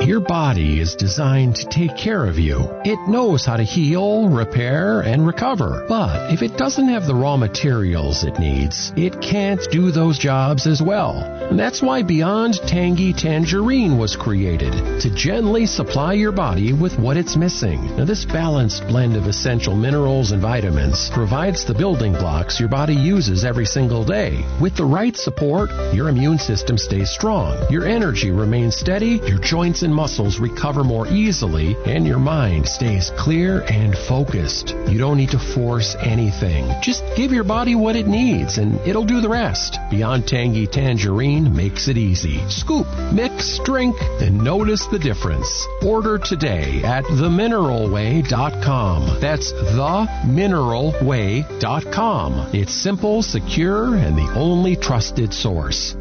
Your body is designed to take care of you. It knows how to heal, repair, and recover. But if it doesn't have the raw materials it needs, it can't do those jobs as well. And that's why Beyond Tangy Tangerine was created, to gently supply your body with what it's missing. Now, this balanced blend of essential minerals and vitamins provides the building blocks your body uses every single day. With the right support, your immune system stays strong, your energy remains steady, your joints and muscles recover more easily, and your mind stays clear and focused. You don't need to force anything. Just give your body what it needs, and it'll do the rest. Beyond Tangy Tangerine makes it easy. Scoop, mix, drink, and notice the difference. Order today at themineralway.com. That's themineralway.com. It's simple, secure, and the only trusted source.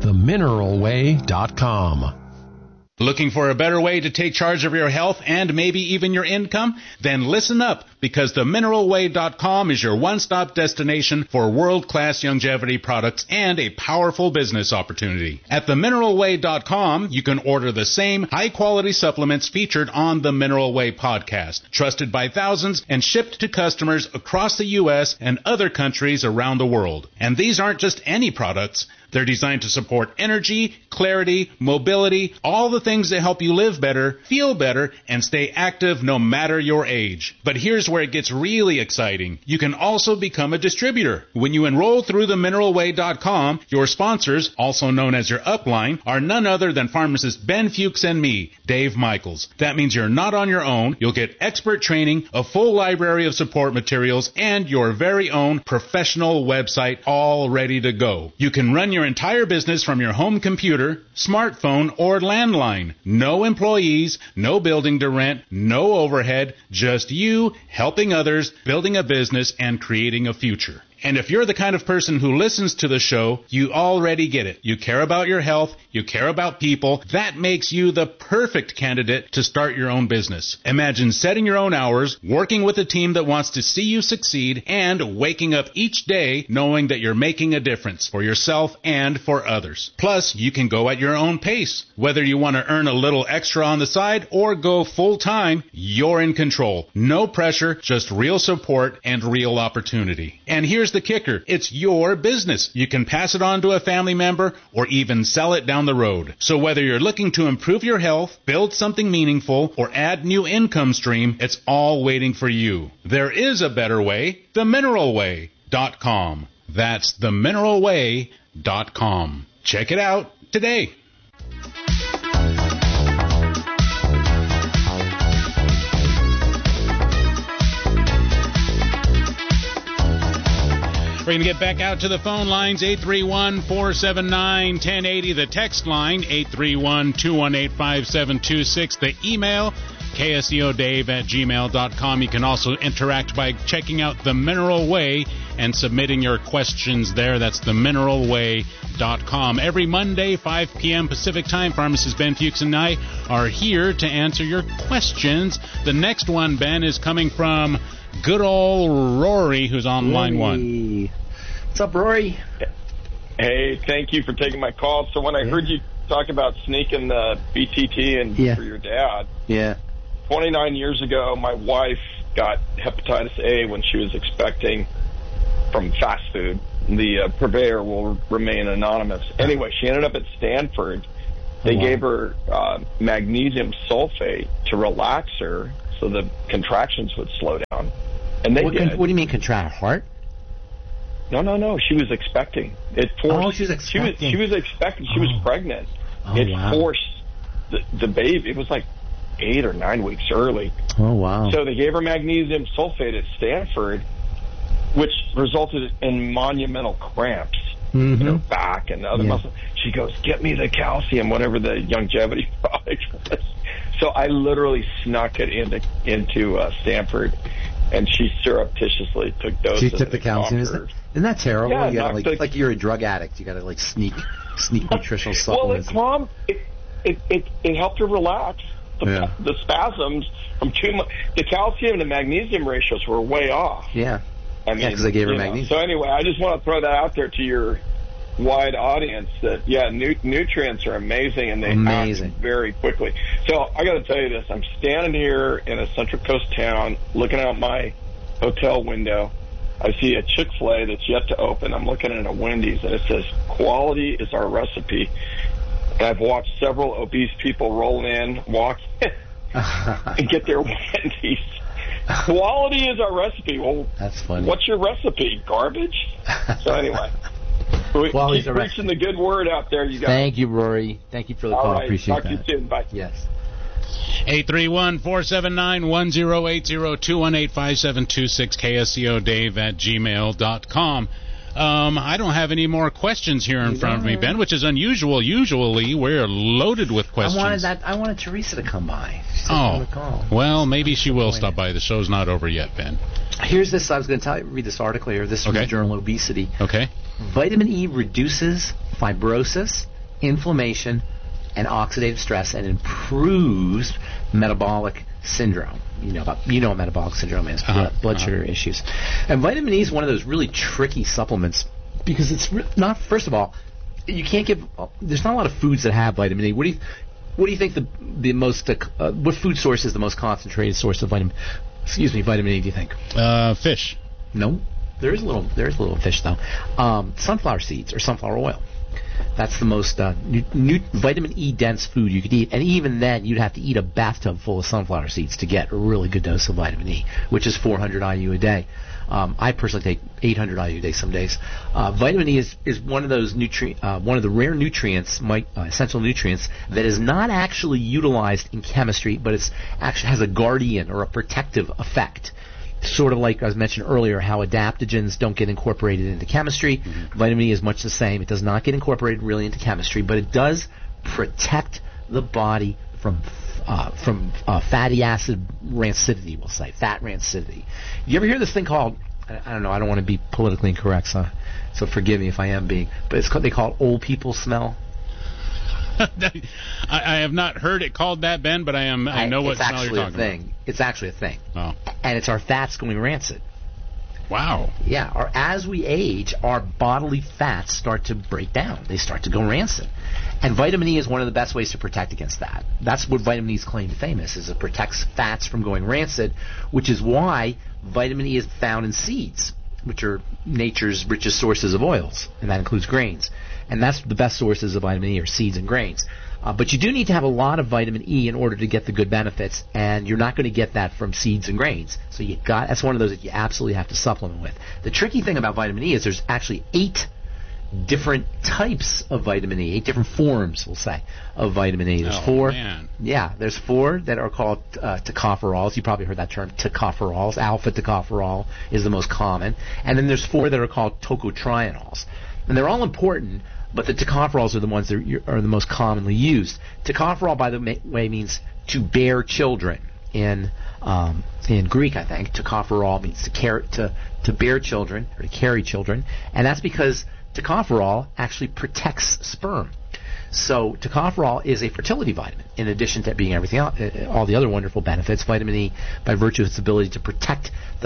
Themineralway.com. Looking for a better way to take charge of your health and maybe even your income? Then listen up, because themineralway.com is your one-stop destination for world-class longevity products and a powerful business opportunity. At themineralway.com, you can order the same high-quality supplements featured on the Mineral Way podcast, trusted by thousands and shipped to customers across the U.S. and other countries around the world. And these aren't just any products. They're designed to support energy, clarity, mobility, all the things that help you live better, feel better, and stay active no matter your age. But here's where it gets really exciting. You can also become a distributor. When you enroll through themineralway.com, your sponsors, also known as your upline, are none other than pharmacist Ben Fuchs and me, Dave Michaels. That means you're not on your own. You'll get expert training, a full library of support materials, and your very own professional website all ready to go. You can run your entire business from your home computer, smartphone, or landline. No employees, no building to rent, no overhead, just you helping others, building a business, and creating a future. And if you're the kind of person who listens to the show, you already get it. You care about your health. You care about people. That makes you the perfect candidate to start your own business. Imagine setting your own hours, working with a team that wants to see you succeed, and waking up each day knowing that you're making a difference for yourself and for others. Plus, you can go at your own pace. Whether you want to earn a little extra on the side or go full time, you're in control. No pressure, just real support and real opportunity. And here's the kicker. It's your business. You can pass it on to a family member or even sell it down the road. So whether you're looking to improve your health, build something meaningful, or add new income stream, it's all waiting for you. There is a better way. Themineralway.com. That's themineralway.com. Check it out today. We're going to get back out to the phone lines, 831-479-1080, the text line, 831-218-5726, the email, kscodave@gmail.com. You can also interact by checking out The Mineral Way and submitting your questions there. That's themineralway.com. Every Monday, 5 p.m. Pacific Time, pharmacist Ben Fuchs and I are here to answer your questions. The next one, Ben, is coming from good old Rory, who's on line one. What's up, Rory? Hey, thank you for taking my call. So when I heard you talk about sneaking the BTT and for your dad, 29 years ago, my wife got hepatitis A when she was expecting from fast food. The purveyor will remain anonymous. Anyway, she ended up at Stanford. They gave her magnesium sulfate to relax her so the contractions would slow down. And they did. What do you mean contract? Heart? No. She was expecting. It forced. She was expecting. She was expecting. She was pregnant. Forced the baby. It was like 8 or 9 weeks early. Oh, wow. So they gave her magnesium sulfate at Stanford, which resulted in monumental cramps in her back and other muscles. She goes, "Get me the calcium," whatever the longevity product was. So I literally snuck it into Stanford, and she surreptitiously took doses. She took the calcium. Isn't that terrible? Yeah, you gotta, like you're a drug addict. You got to sneak nutritional supplements. Well, it helped her relax. The spasms from too much. The calcium and the magnesium ratios were way off. Yeah. Because they gave her magnesium. So anyway, I just want to throw that out there to your wide audience that, nutrients are amazing, and they act very quickly. So I got to tell you this. I'm standing here in a Central Coast town looking out my hotel window. I see a Chick-fil-A that's yet to open. I'm looking at a Wendy's, and it says, "Quality is our recipe." And I've watched several obese people roll in, walk and get their Wendy's. Quality is our recipe. Well, that's funny. What's your recipe? Garbage? So anyway, keep preaching the good word out there, you guys. Thank you, Rory. Thank you for the call. Right. Appreciate that. Talk to you soon. Bye. Yes. 831-479-1080, 218-5726, KSCODave@gmail.com. I don't have any more questions here in front of me, Ben, which is unusual. Usually we're loaded with questions. I wanted Teresa to come by. Well, maybe she will stop by. The show's not over yet, Ben. Here's this. I was going to read this article here. This is from the journal Obesity. Okay. Vitamin E reduces fibrosis, inflammation, and oxidative stress, and improves metabolic syndrome. You know what metabolic syndrome is, blood sugar issues. And vitamin E is one of those really tricky supplements because it's not. First of all, you can't give. There's not a lot of foods that have vitamin E. What do you think the most? What food source is the most concentrated source of vitamin E? Do you think? Fish. No, there's a little fish though. Sunflower seeds or sunflower oil. That's the most vitamin E dense food you could eat, and even then you'd have to eat a bathtub full of sunflower seeds to get a really good dose of vitamin E, which is 400 IU a day. I personally take 800 IU a day some days. Vitamin E is one of those one of the rare nutrients, essential nutrients that is not actually utilized in chemistry, but it's actually has a guardian or a protective effect. Sort of like I was mentioned earlier, how adaptogens don't get incorporated into chemistry. Mm-hmm. Vitamin E is much the same. It does not get incorporated really into chemistry, but it does protect the body from fatty acid rancidity, we'll say, fat rancidity. You ever hear this thing called, I don't know, I don't want to be politically incorrect, so forgive me if I am being, but they call it old people smell. I have not heard it called that, Ben, but I know what smell you're talking about. It's actually a thing. Oh. And it's our fats going rancid. Wow. Yeah. As we age, our bodily fats start to break down. They start to go rancid. And vitamin E is one of the best ways to protect against that. That's what vitamin E's claim to fame is it protects fats from going rancid, which is why vitamin E is found in seeds, which are nature's richest sources of oils, and that includes grains. And that's the best sources of vitamin E are seeds and grains. But you do need to have a lot of vitamin E in order to get the good benefits, and you're not going to get that from seeds and grains. So that's one of those that you absolutely have to supplement with. The tricky thing about vitamin E is there's actually 8 different types of vitamin E, 8 different forms, we'll say, of vitamin E. There's 4. Man. Yeah, there's 4 that are called tocopherols. You probably heard that term, tocopherols. Alpha tocopherol is the most common. And then there's 4 that are called tocotrienols. And they're all important, but the tocopherols are the ones that are the most commonly used. Tocopherol, by the way, means to bear children. In Greek, I think, tocopherol means to bear children or to carry children, and that's because tocopherol actually protects sperm. So tocopherol is a fertility vitamin, in addition to being everything else, all the other wonderful benefits. Vitamin E, by virtue of its ability to protect the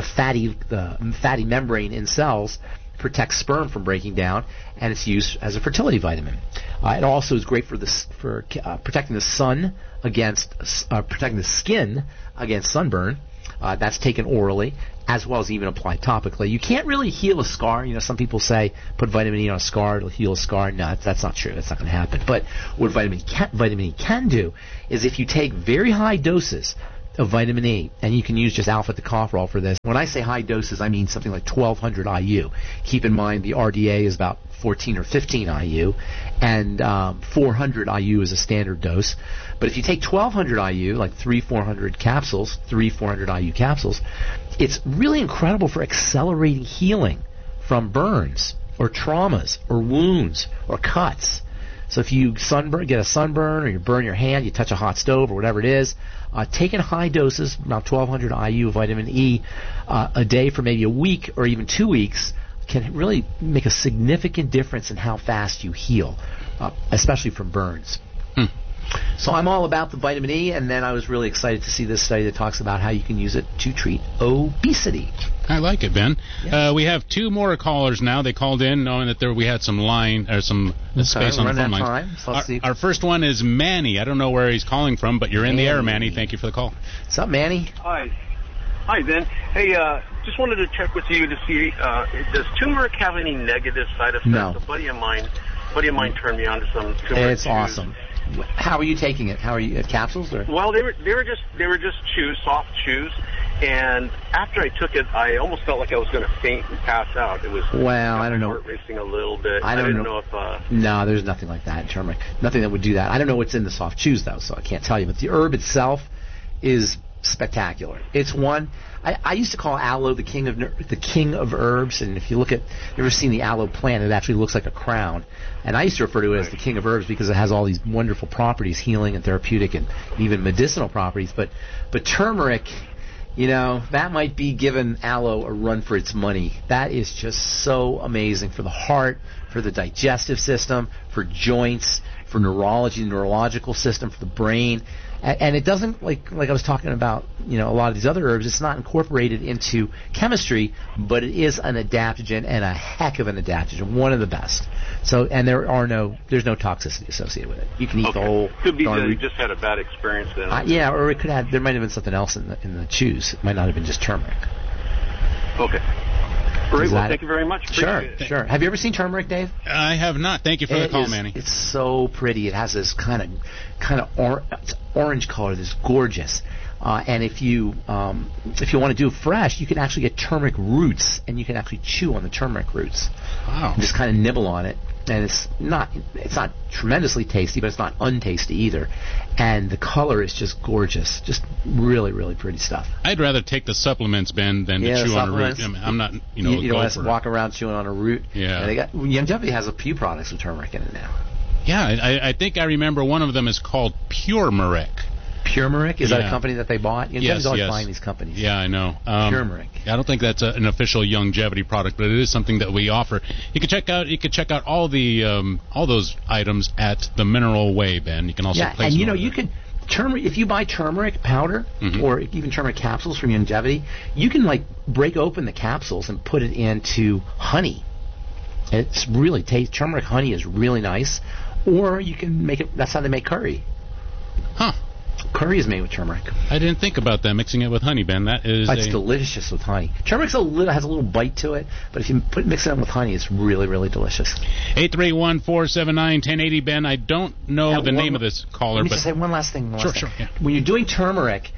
fatty membrane in cells, protects sperm from breaking down, and it's used as a fertility vitamin. It also is great for protecting the sun against protecting the skin against sunburn. That's taken orally, as well as even applied topically. You can't really heal a scar. Some people say put vitamin E on a scar, it'll heal a scar. No, that's not true. That's not going to happen. But what vitamin E can do is if you take very high doses of vitamin E, and you can use just alpha tocopherol for this. When I say high doses, I mean something like 1,200 IU. Keep in mind the RDA is about 14 or 15 IU, and 400 IU is a standard dose. But if you take 1,200 IU, like 400 IU capsules, it's really incredible for accelerating healing from burns or traumas or wounds or cuts. So if you get a sunburn or you burn your hand, you touch a hot stove or whatever it is, taking high doses, about 1,200 IU of vitamin E a day for maybe a week or even 2 weeks can really make a significant difference in how fast you heal, especially from burns. So I'm all about the vitamin E, and then I was really excited to see this study that talks about how you can use it to treat obesity. I like it, Ben. Yes. We have 2 more callers now. They called in knowing that we had some space on the phone lines. So our first one is Manny. I don't know where he's calling from, but you're in the air, Manny. Thank you for the call. What's up, Manny? Hi, Ben. Hey, just wanted to check with you to see, does turmeric have any negative side effects? No. A buddy of mine turned me on to some turmeric. It's awesome. How are you taking it? How are you, capsules or? Well, they were just chews, soft chews, and after I took it, I almost felt like I was going to faint and pass out. It was I don't know. Heart racing a little bit. I didn't know if. No, there's nothing like that in turmeric. Nothing that would do that. I don't know what's in the soft chews though, so I can't tell you. But the herb itself is spectacular. It's one. I used to call aloe the king of herbs, and if you look at, you ever seen the aloe plant? It actually looks like a crown, and I used to refer to it as the king of herbs because it has all these wonderful properties, healing and therapeutic, and even medicinal properties. But turmeric, that might be giving aloe a run for its money. That is just so amazing for the heart, for the digestive system, for joints, for neurology, the neurological system, for the brain. And it doesn't, like I was talking about, a lot of these other herbs, it's not incorporated into chemistry, but it is an adaptogen, and a heck of an adaptogen, one of the best. So, and there's no toxicity associated with it. You can eat the whole. Could be that you just had a bad experience then. Or it could have. There might have been something else in the chews. It might not have been just turmeric. Okay. Great. Well, thank you very much. Sure. Have you ever seen turmeric, Dave? I have not. Thank you for the call, Manny. It's so pretty. It has this kind of orange color. That's gorgeous. And if you want to do it fresh, you can actually get turmeric roots, and you can actually chew on the turmeric roots. Wow. And just kind of nibble on it, and it's not tremendously tasty, but it's not untasty either. And the color is just gorgeous, just really, really pretty stuff. I'd rather take the supplements, Ben, than to chew on a root. I'm not, you don't want to walk around chewing on a root. Yeah. And Youngevity has a few products with turmeric in it now. Yeah, I think I remember one of them is called Puremeric. Puremeric? Is that a company that they bought? Yes. always buying these companies. Yeah, I know. Puremeric. I don't think that's an official Youngevity product, but it is something that we offer. You can check out all the all those items at the Mineral Way, Ben. You can also place them. And you can turmeric. If you buy turmeric powder or even turmeric capsules from Youngevity, you can break open the capsules and put it into honey. It's really turmeric honey is really nice. Or you can make it. That's how they make curry. Huh. Curry is made with turmeric. I didn't think about that, mixing it with honey, Ben. It's delicious with honey. Turmeric has a little bite to it, but if you mix it in with honey, it's really, really delicious. 831-479-1080, Ben. I don't know the name of this caller. Let me just say one last thing. Sure. Yeah. When you're doing turmeric,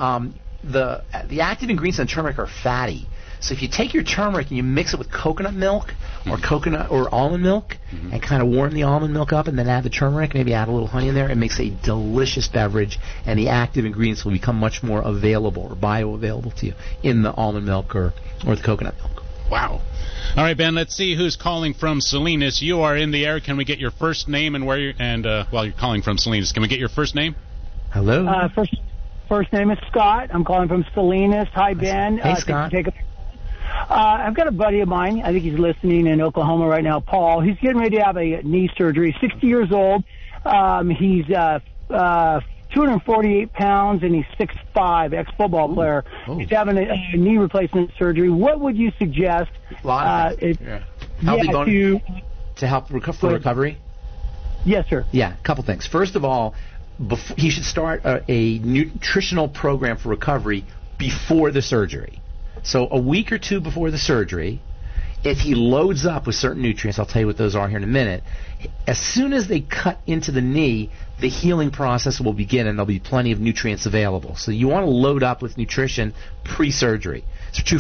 the active ingredients in turmeric are fatty. So if you take your turmeric and you mix it with coconut milk or coconut or almond milk and kind of warm the almond milk up and then add the turmeric, maybe add a little honey in there, it makes a delicious beverage, and the active ingredients will become much more available or bioavailable to you in the almond milk or the coconut milk. Wow. All right, Ben, let's see who's calling from Salinas. You are in the air. Can we get your first name and where you're calling from Salinas, can we get your first name? Hello. First name is Scott. I'm calling from Salinas. Hi, Ben. Hey, Scott. I've got a buddy of mine. I think he's listening in Oklahoma right now, Paul. He's getting ready to have a knee surgery. 60 years old. He's 248 pounds, and he's 6'5", ex-football player. Oh. He's having a knee replacement surgery. What would you suggest? To help for recovery? Yes, sir. Yeah, a couple things. First of all, he should start a nutritional program for recovery before the surgery. So a week or two before the surgery, if he loads up with certain nutrients, I'll tell you what those are here in a minute, as soon as they cut into the knee, the healing process will begin and there'll be plenty of nutrients available. So you want to load up with nutrition pre-surgery. It's true